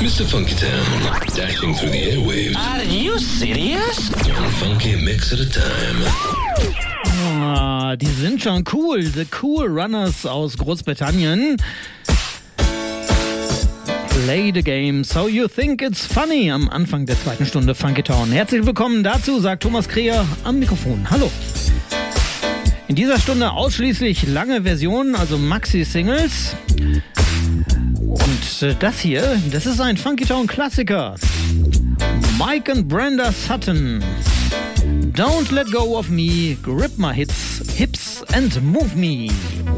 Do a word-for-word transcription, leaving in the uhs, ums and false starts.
Mister Funky Town, dashing through the airwaves. Are you serious? One funky mix at a time. Ah, die sind schon cool. The Cool Runners aus Großbritannien. Play the game, so you think it's funny. Am Anfang der zweiten Stunde Funky Town. Herzlich willkommen dazu, sagt Thomas Kreher am Mikrofon. Hallo. In dieser Stunde ausschließlich lange Versionen, also Maxi-Singles. Und äh, das hier, das ist ein Funky Town Klassiker. Mike and Brenda Sutton. Don't let go of me, grip my hits, hips and move me.